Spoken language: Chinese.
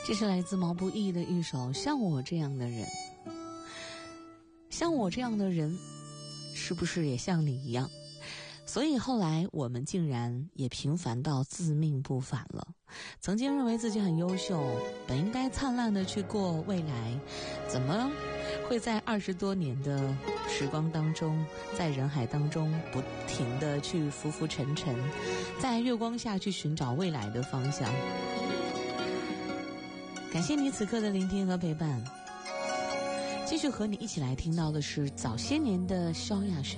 这是来自毛不易的一首《像我这样的人》。像我这样的人，是不是也像你一样？所以后来我们竟然也平凡到自命不凡了。曾经认为自己很优秀，本应该灿烂的去过未来，怎么会在20多年的时光当中，在人海当中不停的去浮浮沉沉，在月光下去寻找未来的方向。感谢你此刻的聆听和陪伴，继续和你一起来听到的是早些年的萧亚轩。